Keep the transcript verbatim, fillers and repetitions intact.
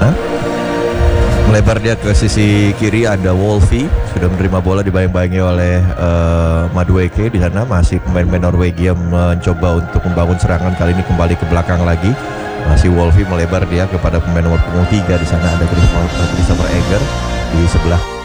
sana. Melebar dia ke sisi kiri, ada Wolfi sudah menerima bola, dibayang-bayangi oleh uh, Madueke di sana. Masih pemain-pemain Norwegia mencoba untuk membangun serangan, kali ini kembali ke belakang lagi. Masih Wolfi melebar dia kepada pemain nomor punggung tiga di sana, ada Christopher Eger di sebelah